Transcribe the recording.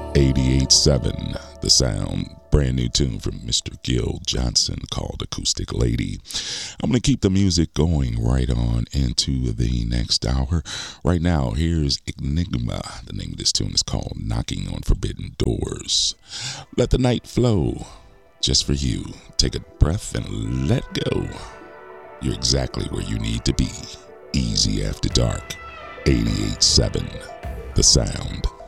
88.7 The Sound. Brand new tune from Mr. Gil Johnson called Acoustic Lady. I'm going to keep the music going right on into the next hour. Right now, here's Enigma. The name of this tune is called Knocking on Forbidden Doors. Let the night flow just for you. Take a breath and let go. You're exactly where you need to be. Easy After Dark. 88.7 The Sound.